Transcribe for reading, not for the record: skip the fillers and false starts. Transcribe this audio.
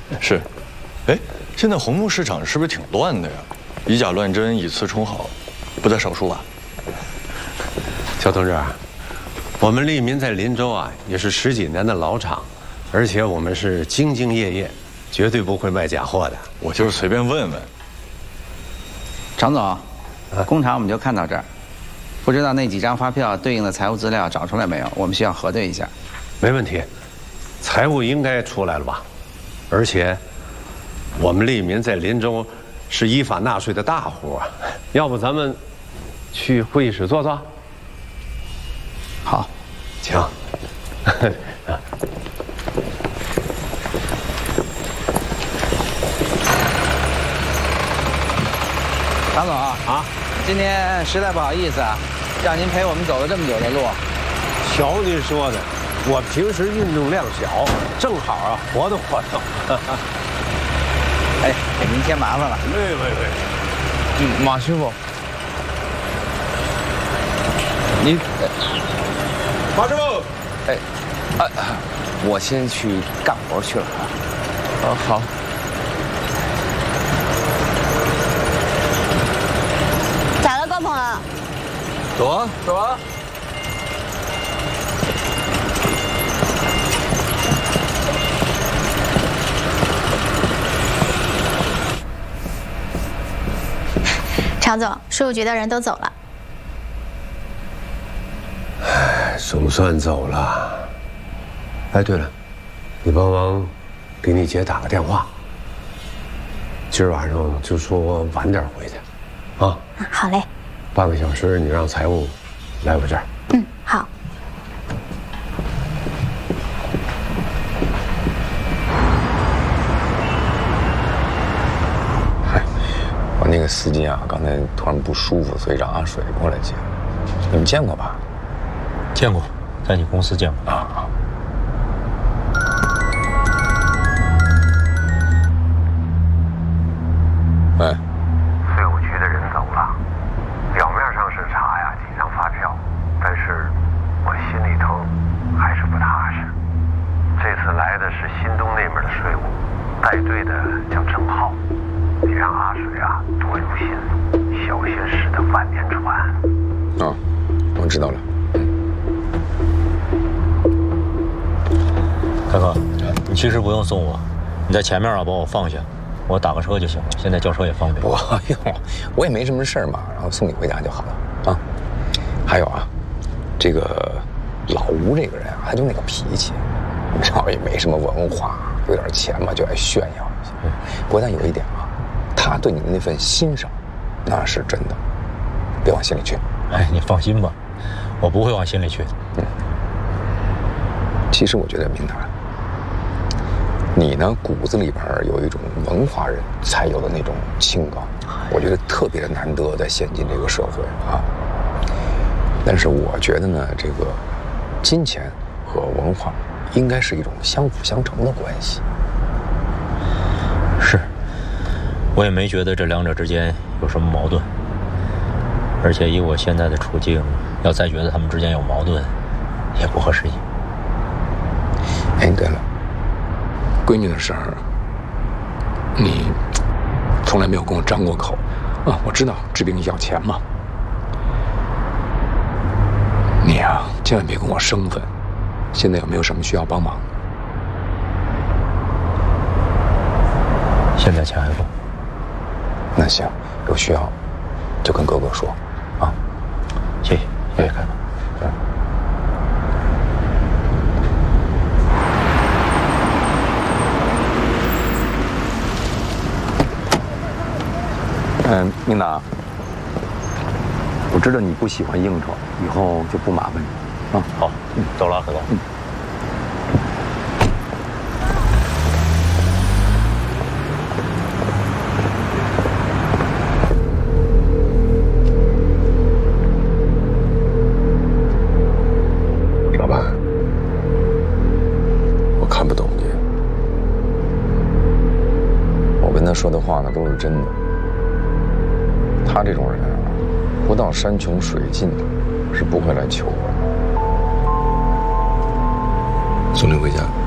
是，哎，现在红木市场是不是挺乱的呀？以假乱真，以次充好，不在少数吧？ 小同志，我们利民在林州啊，也是10几年的老厂，而且我们是兢兢业业，绝对不会卖假货的。 我就是随便问问。 常总，工厂我们就看到这儿，不知道那几张发票对应的财务资料找出来没有？我们需要核对一下。 没问题，财务应该出来了吧？而且，我们利民在林州是依法纳税的大户啊，要不咱们去会议室坐坐？ 好， 请。 常总啊，今天实在不好意思啊，让您陪我们走了这么久的路。 瞧您说的，我平时运动量小，正好啊活动活动。 哎，给您添麻烦了。 喂， 马师傅，您， 马师傅， 我先去干活去了啊。好。 咋了，高鹏啊？ 走啊，走啊。 常总，税务局的人都走了。 总算走了。哎，对了，你帮忙给你姐打个电话，今儿晚上就说晚点回去，啊？ 好嘞。 半个小时，你让财务来我这儿。 好。 我那个司机啊，刚才突然不舒服，所以让阿水过来接。你们见过吧？ 见过，在你公司见过啊。喂， 税务局的人走了，表面上是查呀几张发票，但是我心里头还是不踏实。这次来的是新东那边的税务，带队的叫郑浩。你让阿水啊多留心，小心驶得万年船。 啊，我知道了。 大哥，你其实不用送我，你在前面啊把我放下，我打个车就行了。现在叫车也方便。 不用，我也没什么事儿嘛，然后送你回家就好了啊。还有啊，这个老吴这个人啊，他就那个脾气，你知道也没什么文化，有点钱嘛就爱炫耀一下。不过但有一点啊，他对你的那份欣赏，那是真的，别往心里去。 哎，你放心吧，我不会往心里去的。 其实我觉得明达，你呢骨子里边有一种文化人才有的那种清高，我觉得特别的难得，在现今这个社会啊。但是我觉得呢，这个金钱和文化应该是一种相辅相成的关系。 是，我也没觉得这两者之间有什么矛盾，而且以我现在的处境，要再觉得他们之间有矛盾，也不合时宜。 哎，对了，闺女的事儿，你从来没有跟我张过口啊。我知道治病要钱嘛，你啊，千万别跟我生分。现在有没有什么需要帮忙？ 现在钱还够。 那行，有需要就跟哥哥说啊。 谢谢，谢谢开哥。 明达，我知道你不喜欢应酬，以后就不麻烦你啊。 好，走了，开哥。 老板，我看不懂你。我跟他说的话呢，都是真的。他这种人啊，不到山穷水尽是不会来求我的。送你回家。